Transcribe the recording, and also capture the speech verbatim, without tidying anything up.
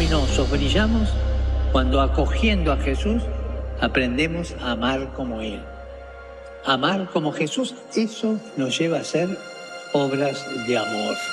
luminosos brillamos cuando, acogiendo a Jesús, aprendemos a amar como Él. Amar como Jesús, eso nos lleva a hacer obras de amor.